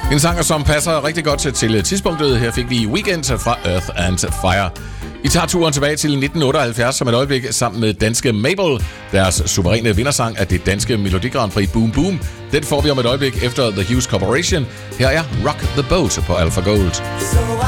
En sanger, som passer rigtig godt til tidspunktet. Her fik vi Weekend fra Earth and Fire. I tager turen tilbage til 1978 som et øjeblik sammen med danske Mabel. Deres suveræne vindersang af det danske Melodi Grand Prix Boom Boom. Den får vi om et øjeblik efter The Hughes Corporation. Her er Rock the Boat på Alpha Gold.